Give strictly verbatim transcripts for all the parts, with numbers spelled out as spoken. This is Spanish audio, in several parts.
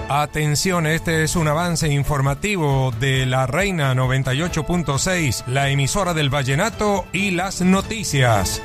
Atención, este es un avance informativo de La Reina noventa y ocho punto seis, la emisora del vallenato y las noticias.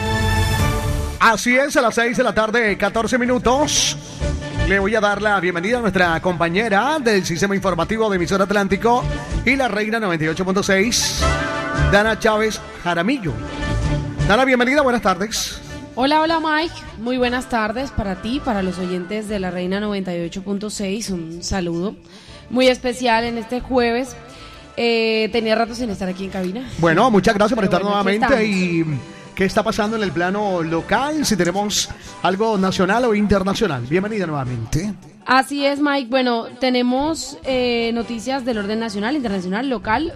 Así es, a las seis de la tarde, catorce minutos. Le voy a dar la bienvenida a nuestra compañera del sistema informativo de emisora Atlántico y La Reina noventa y ocho punto seis, Dana Chávez Jaramillo. Dana, bienvenida, buenas tardes. Hola, hola Mike, muy buenas tardes para ti, para los oyentes de La Reina noventa y ocho punto seis, un saludo muy especial en este jueves. Eh, tenía rato sin estar aquí en cabina. Bueno, muchas gracias por estar bueno, nuevamente. ¿Y qué está pasando en el plano local? Si tenemos algo nacional o internacional. Bienvenida nuevamente. Así es, Mike. Bueno, tenemos eh, noticias del orden nacional, internacional, local.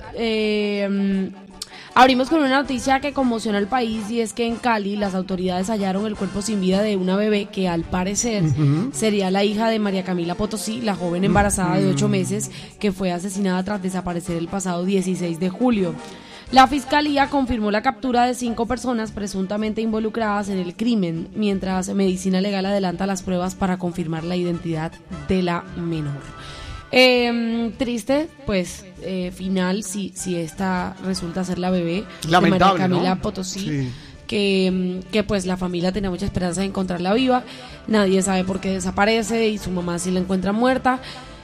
Eh, Abrimos con una noticia que conmocionó al país, y es que en Cali las autoridades hallaron el cuerpo sin vida de una bebé que al parecer uh-huh. sería la hija de María Camila Potosí, la joven embarazada uh-huh. de ocho meses que fue asesinada tras desaparecer el pasado dieciséis de julio. La fiscalía confirmó la captura de cinco personas presuntamente involucradas en el crimen, mientras Medicina Legal adelanta las pruebas para confirmar la identidad de la menor. Eh, triste, pues, eh, final, si, si esta resulta ser la bebé Lamentable, de María Camila ¿no? Potosí, sí. que, que pues la familia tenía mucha esperanza de encontrarla viva. Nadie sabe por qué desaparece y su mamá sí la encuentra muerta.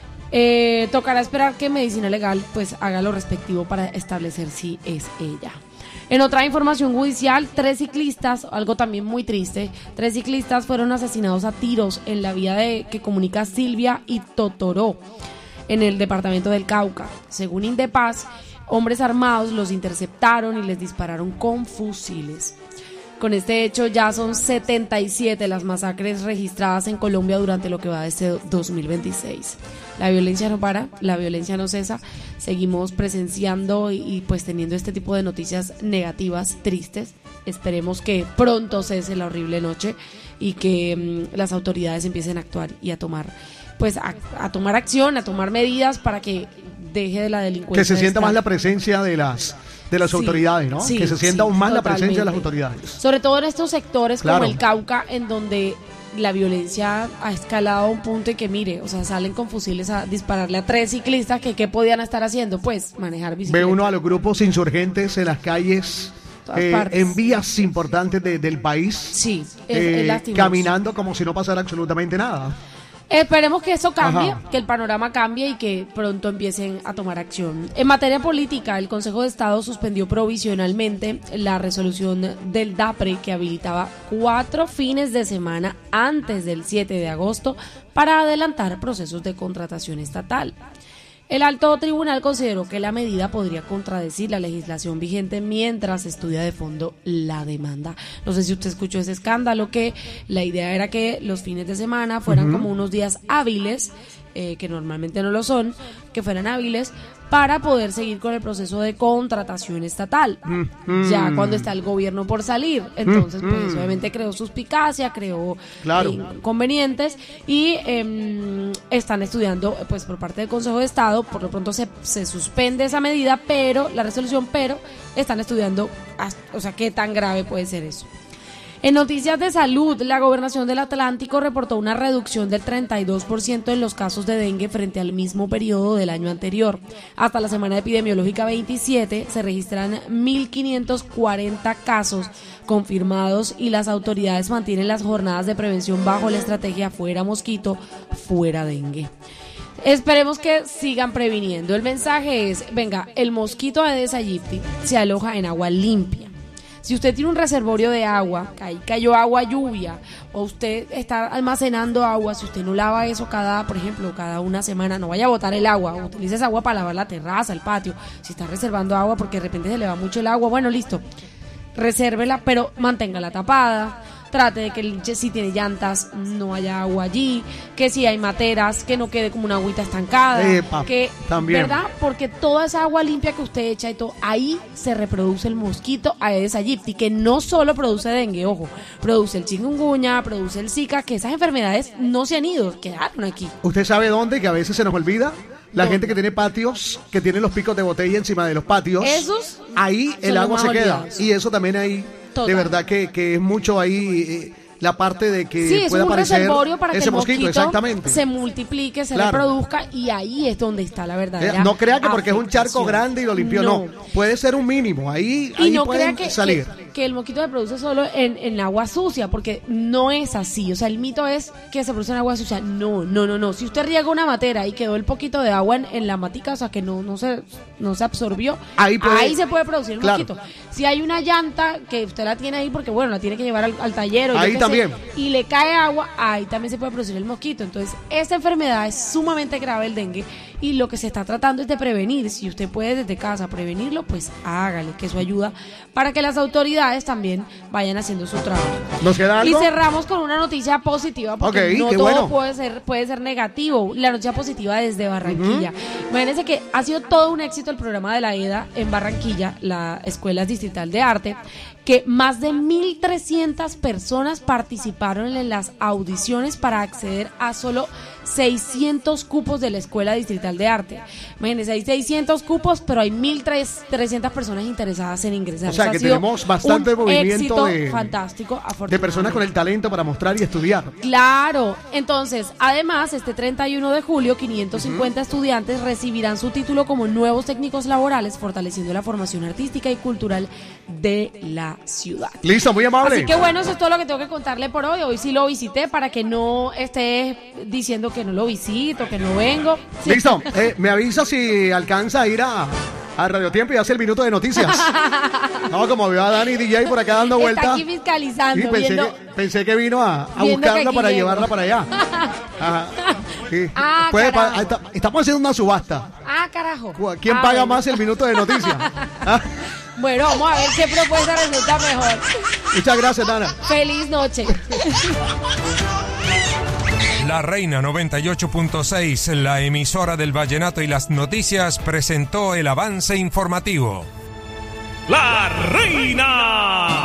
Eh, tocará esperar que Medicina Legal pues haga lo respectivo para establecer si es ella. En otra información judicial, tres ciclistas, algo también muy triste, tres ciclistas fueron asesinados a tiros en la vía de, que comunica Silvia y Totoró, en el departamento del Cauca. Según Indepaz, hombres armados los interceptaron y les dispararon con fusiles. Con este hecho ya son setenta y siete las masacres registradas en Colombia durante lo que va de este dos mil veintiséis. La violencia no para, la violencia no cesa. Seguimos presenciando y, y pues teniendo este tipo de noticias negativas, tristes. Esperemos que pronto cese la horrible noche y que mmm, las autoridades empiecen a actuar y a tomar pues a, a tomar acción, a tomar medidas para que deje de la delincuencia. Que se sienta esta. más la presencia de las de las sí, autoridades, ¿no? Sí, que se sienta sí, aún más totalmente. La presencia de las autoridades. Sobre todo en estos sectores claro. como el Cauca, en donde la violencia ha escalado a un punto y que mire, o sea, salen con fusiles a dispararle a tres ciclistas que ¿qué podían estar haciendo? Pues manejar bicicleta. Ve uno a los grupos insurgentes en las calles, eh, en vías importantes de, del país, sí, es, eh, es lastimoso. Caminando como si no pasara absolutamente nada. Esperemos que eso cambie, Ajá. que el panorama cambie y que pronto empiecen a tomar acción. En materia política, el Consejo de Estado suspendió provisionalmente la resolución del DAPRE que habilitaba cuatro fines de semana antes del siete de agosto para adelantar procesos de contratación estatal. El alto tribunal consideró que la medida podría contradecir la legislación vigente mientras se estudia de fondo la demanda. No sé si usted escuchó ese escándalo, que la idea era que los fines de semana fueran uh-huh. como unos días hábiles, eh, que normalmente no lo son, que fueran hábiles para poder seguir con el proceso de contratación estatal, uh-huh. ya cuando está el gobierno por salir. Entonces, uh-huh. pues obviamente creó suspicacia, creó claro. eh, inconvenientes y eh, están estudiando, pues por parte del Consejo de Estado, por lo pronto se, se suspende esa medida, pero la resolución, pero están estudiando, o sea, qué tan grave puede ser eso. En noticias de salud, la Gobernación del Atlántico reportó una reducción del treinta y dos por ciento en los casos de dengue frente al mismo periodo del año anterior. Hasta la semana epidemiológica veintisiete se registran mil quinientos cuarenta casos confirmados y las autoridades mantienen las jornadas de prevención bajo la estrategia fuera mosquito, fuera dengue. Esperemos que sigan previniendo. El mensaje es, venga, el mosquito Aedes aegypti se aloja en agua limpia. Si usted tiene un reservorio de agua, ahí cayó agua lluvia, o usted está almacenando agua, si usted no lava eso cada, por ejemplo, cada una semana, no vaya a botar el agua, utilice esa agua para lavar la terraza, el patio. Si está reservando agua porque de repente se le va mucho el agua, bueno, listo, resérvela, pero manténgala tapada. Trate de que si tiene llantas no haya agua allí, que si hay materas, que no quede como una agüita estancada, Epa, que también. ¿verdad? Porque toda esa agua limpia que usted echa y todo, ahí se reproduce el mosquito Aedes aegypti, que no solo produce dengue, ojo, produce el chikungunya, produce el Zika, que esas enfermedades no se han ido, quedaron aquí. ¿Usted sabe dónde? Que a veces se nos olvida. La ¿Dónde? gente que tiene patios, que tiene los picos de botella encima de los patios, esos ahí el agua se queda. olvidados. Y eso también ahí, Total. de verdad que, que es mucho ahí, eh, la parte de que Sí, es pueda un aparecer reservorio para que ese el mosquito, mosquito exactamente. se multiplique, se Claro. reproduzca, y ahí es donde está la verdadera Eh, no crea que porque es un charco afectación. grande y lo limpió, no. Puede ser un mínimo, ahí, Y ahí no pueden crea que, salir. que, que el mosquito se produce solo en, en agua sucia, porque no es así. O sea, el mito es que se produce en agua sucia. No, no, no, no. Si usted riega una matera y quedó el poquito de agua en, en la matica, o sea, que no, no, se, no se absorbió, Ahí puede- se puede producir el claro. mosquito. Si hay una llanta que usted la tiene ahí porque, bueno, la tiene que llevar al, al taller o yo Ahí qué sé, también. y le cae agua, ahí también se puede producir el mosquito. Entonces, esta enfermedad es sumamente grave, el dengue, y lo que se está tratando es de prevenir. Si usted puede desde casa prevenirlo, pues hágale, que eso ayuda para que las autoridades también vayan haciendo su trabajo. ¿Nos queda Y algo? cerramos con una noticia positiva, porque Ok, no qué todo bueno. puede ser puede ser negativo. La noticia positiva desde Barranquilla. Imagínense que ha sido todo un éxito el programa de la E D A en Barranquilla, la Escuela Distrital de Arte, que más de mil trescientas personas participaron en las audiciones para acceder a solo seiscientos cupos de la Escuela Distrital de Arte. Imagínense, hay seiscientos cupos, pero hay mil trescientas personas interesadas en ingresar. O sea, Eso que ha sido tenemos bastante un movimiento éxito de- fantástico, De personas con el talento para mostrar y estudiar. Claro, entonces, además, este treinta y uno de julio, quinientos cincuenta estudiantes recibirán su título como nuevos técnicos laborales, fortaleciendo la formación artística y cultural de la ciudad. Listo, muy amable. Así que bueno, eso es todo lo que tengo que contarle por hoy. Hoy sí lo visité para que no esté diciendo que no lo visito, que no vengo. Sí. Listo, eh, me avisa si alcanza a ir a, a Radio Tiempo y hace el minuto de noticias. No, como veo a Dani D J por acá dando Está vueltas. aquí fiscalizando, Sí, pensé, viendo... que, pensé que vino a, a viendo que buscarla aquí para llego. llevarla para allá. Ajá. Sí. Ah, Puede pa- carajo. está- estamos haciendo una subasta. Ah, carajo. ¿Quién Ah, paga bueno. más el minuto de noticias? Ah, Bueno, vamos a ver qué propuesta resulta mejor. muchas gracias, Dana. Feliz noche. La Reina noventa y ocho punto seis, la emisora del vallenato y las noticias, presentó el avance informativo. La Reina.